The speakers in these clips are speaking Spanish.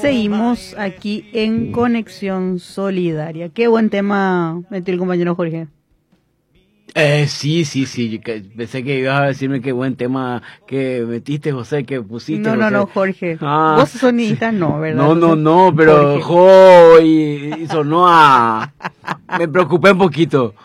Seguimos aquí en Conexión Solidaria. Qué buen tema metió el compañero Jorge. Sí. Pensé que ibas a decirme qué buen tema que metiste, José, que pusiste. No, Jorge. Ah, Vos sonidista sí. no, ¿verdad? No, pero y sonó a... Me preocupé un poquito.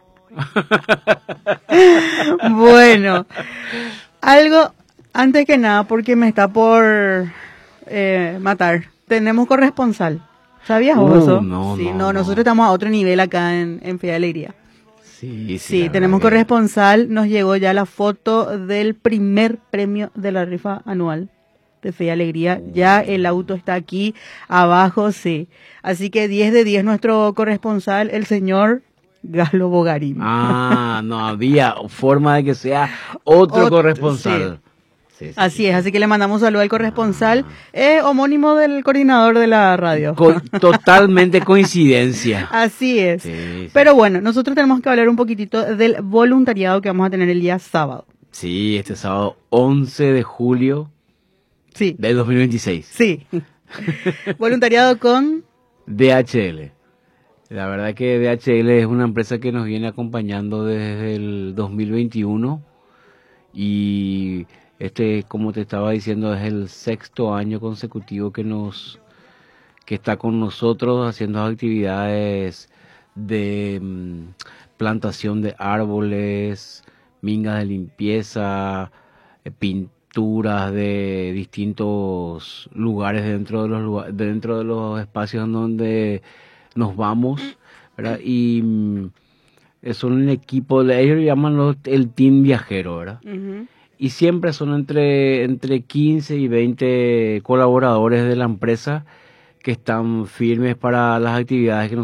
Bueno, algo, antes que nada, porque me está por matar. Tenemos corresponsal. ¿Sabías vos eso? No, nosotros estamos a otro nivel acá en Fe y Alegría. Sí, tenemos corresponsal. Nos llegó ya la foto del primer premio de la rifa anual de Fe y Alegría. Ya el auto está aquí abajo, sí. Así que 10 de 10 nuestro corresponsal, el señor Galo Bogarín. No había forma de que sea otro corresponsal. Sí. Así es, así que le mandamos saludo al corresponsal, homónimo del coordinador de la radio. Totalmente coincidencia. Así es. Sí. Pero bueno, nosotros tenemos que hablar un poquitito del voluntariado que vamos a tener el día sábado. Sí, este sábado 11 de julio del 2026. Sí. Voluntariado con DHL. La verdad que DHL es una empresa que nos viene acompañando desde el 2021 y como te estaba diciendo, es el 6º año consecutivo que está con nosotros haciendo actividades de plantación de árboles, mingas de limpieza, pinturas de distintos lugares dentro de los espacios en donde nos vamos, ¿verdad? Y son un equipo, ellos llaman el team viajero, ¿verdad? Uh-huh. Y siempre son entre 15 y 20 colaboradores de la empresa que están firmes para las actividades que